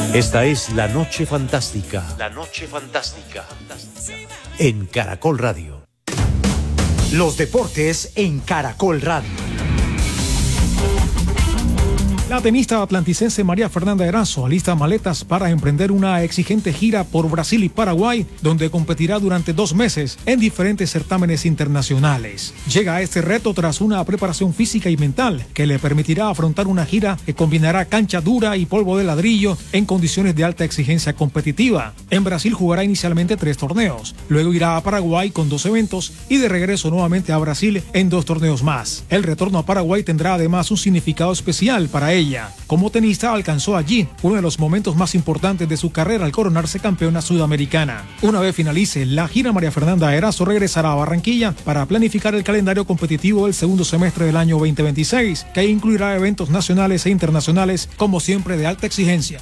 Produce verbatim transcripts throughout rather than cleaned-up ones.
Esta es La Noche Fantástica. La Noche Fantástica. En Caracol Radio. Los deportes en Caracol Radio. La tenista atlanticense María Fernanda Erazo alista maletas para emprender una exigente gira por Brasil y Paraguay, donde competirá durante dos meses en diferentes certámenes internacionales. Llega a este reto tras una preparación física y mental que le permitirá afrontar una gira que combinará cancha dura y polvo de ladrillo en condiciones de alta exigencia competitiva. En Brasil jugará inicialmente tres torneos, luego irá a Paraguay con dos eventos y de regreso nuevamente a Brasil en dos torneos más. El retorno a Paraguay tendrá además un significado especial para ella. Como tenista alcanzó allí uno de los momentos más importantes de su carrera al coronarse campeona sudamericana. Una vez finalice la gira, María Fernanda Erazo regresará a Barranquilla para planificar el calendario competitivo del segundo semestre del año veinte veintiséis, que incluirá eventos nacionales e internacionales, como siempre de alta exigencia.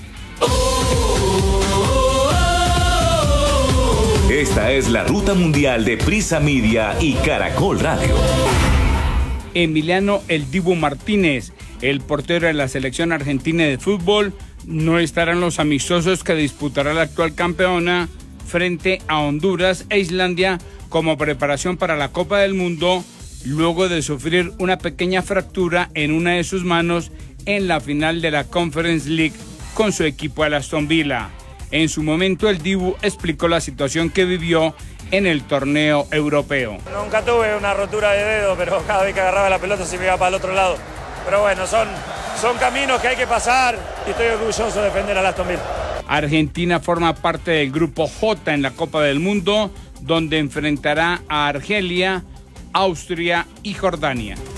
Esta es la ruta mundial de Prisa Media y Caracol Radio. Emiliano El Dibu Martínez, el portero de la selección argentina de fútbol, no estará en los amistosos que disputará la actual campeona frente a Honduras e Islandia como preparación para la Copa del Mundo, luego de sufrir una pequeña fractura en una de sus manos en la final de la Conference League con su equipo de Aston Villa. En su momento, el Dibu explicó la situación que vivió en el torneo europeo. Nunca tuve una rotura de dedo, pero cada vez que agarraba la pelota se me iba para el otro lado. Pero bueno, son, son caminos que hay que pasar y estoy orgulloso de defender a Aston Villa. Argentina forma parte del grupo J en la Copa del Mundo, donde enfrentará a Argelia, Austria y Jordania.